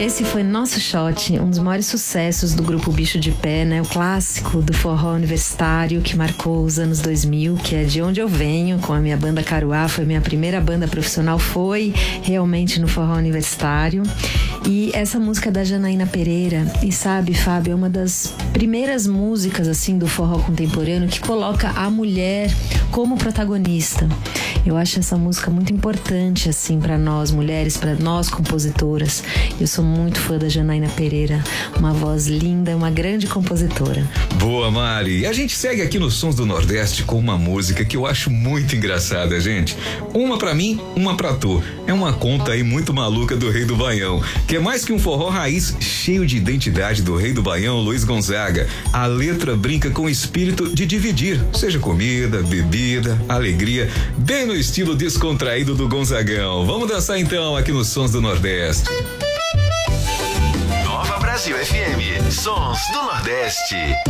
Esse foi Nosso Shot, um dos maiores sucessos do grupo Bicho de Pé, né? O clássico do forró universitário que marcou os anos 2000, que é de onde eu venho, com a minha banda Caruá. Foi minha primeira banda profissional, foi realmente no forró universitário. E essa música é da Janaína Pereira, e sabe, Fábio, é uma das primeiras músicas assim do forró contemporâneo que coloca a mulher como protagonista. Eu acho essa música muito importante assim para nós mulheres, para nós compositoras. Eu sou muito fã da Janaína Pereira, uma voz linda, uma grande compositora. Boa, Mari. A gente segue aqui nos Sons do Nordeste com uma música que eu acho muito engraçada, gente. Uma pra mim, uma pra tu. É uma conta aí muito maluca do Rei do Baião, que é mais que um forró raiz cheio de identidade do Rei do Baião, Luiz Gonzaga. A letra brinca com o espírito de dividir, seja comida, bebida, alegria, bem no estilo descontraído do Gonzagão. Vamos dançar então aqui nos Sons do Nordeste. Nova Brasil FM, Sons do Nordeste.